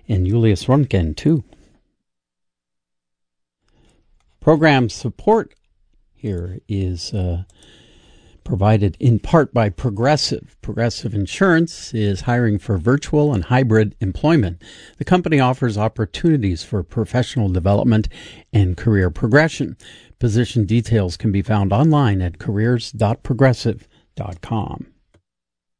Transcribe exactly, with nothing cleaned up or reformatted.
and Julius Röntgen, too. Program support here is uh, provided in part by Progressive. Progressive Insurance is hiring for virtual and hybrid employment. The company offers opportunities for professional development and career progression. Position details can be found online at careers dot progressive dot com.